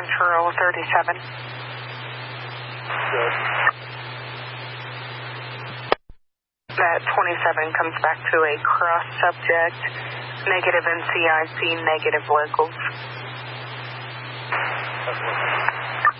Central 37. Good. That 27 comes back to a cross subject, negative NCIC, negative locals. That's working.